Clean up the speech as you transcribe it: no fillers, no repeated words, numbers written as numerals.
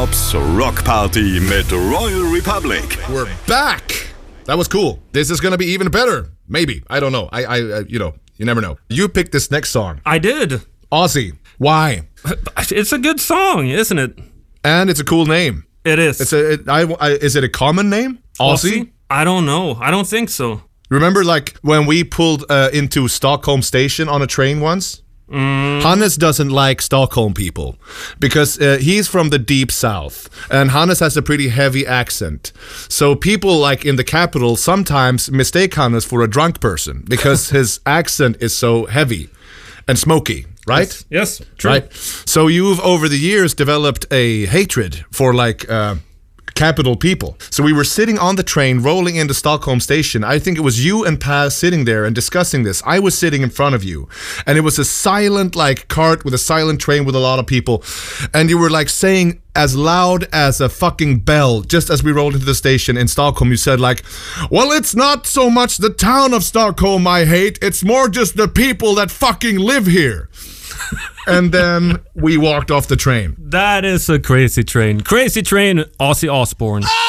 Bobs Rockparty mit Royal Republic. We're back. That was cool. This is gonna be even better. Maybe. I don't know. You never know. You picked this next song. I did. Ozzy. Why? It's a good song, isn't it? And it's a cool name. It is. Is it a common name? Ozzy? I don't know. I don't think so. Remember, like, when we pulled into Stockholm Station on a train once? Hannes doesn't like Stockholm people because he's from the deep south and Hannes has a pretty heavy accent. So people like in the capital sometimes mistake Hannes for a drunk person because his accent is so heavy and smoky, right? Yes, true. Right. So you've over the years developed a hatred for like capital people. So we were sitting on the train rolling into Stockholm Station. I think it was you and Paz sitting there and discussing this. I was sitting in front of you and it was a silent like cart with a silent train with a lot of people and you were like saying as loud as a fucking bell just as we rolled into the station in Stockholm. You said like, well, it's not so much the town of Stockholm I hate, it's more just the people that fucking live here. And then we walked off the train. That is a crazy train. Crazy train, Ozzy Osbourne.